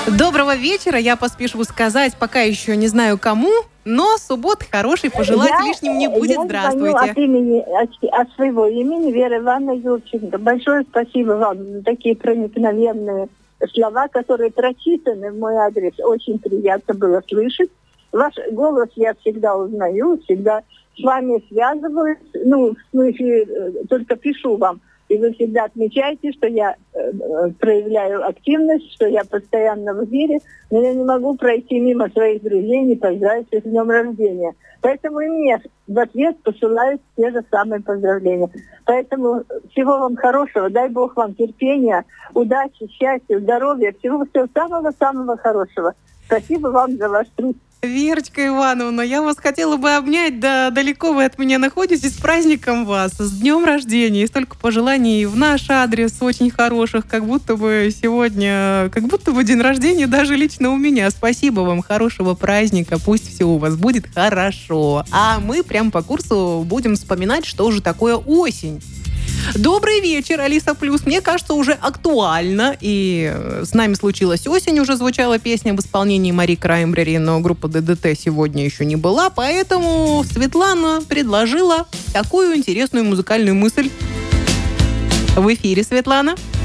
Доброго вечера. Я поспешу сказать, пока еще не знаю кому, но суббот хороший, пожелать лишним не будет. Здравствуйте. От своего имени Вера Ивановна Юрченко. Большое спасибо вам за такие проникновенные слова, которые прочитаны в мой адрес. Очень приятно было слышать. Ваш голос я всегда узнаю, всегда с вами связываюсь. В смысле, только пишу вам. И вы всегда отмечаете, что я проявляю активность, что я постоянно в эфире, но я не могу пройти мимо своих друзей, не поздравить их с днем рождения. Поэтому и мне в ответ посылают те же самые поздравления. Поэтому всего вам хорошего, дай Бог вам терпения, удачи, счастья, здоровья, всего самого-самого хорошего. Спасибо вам за ваш труд. Верочка Ивановна, я вас хотела бы обнять, да далеко вы от меня находитесь. С праздником вас, с днем рождения. И столько пожеланий в наш адрес очень хороших, как будто бы сегодня, день рождения даже лично у меня. Спасибо вам, хорошего праздника, пусть все у вас будет хорошо. А мы прям по курсу будем вспоминать, что же такое осень. Добрый вечер, Алиса Плюс. Мне кажется, уже актуально. И с нами случилась осень. Уже звучала песня в исполнении Мари Краймбрери, но группа ДДТ сегодня еще не была. Поэтому Светлана предложила такую интересную музыкальную мысль. В эфире, Светлана.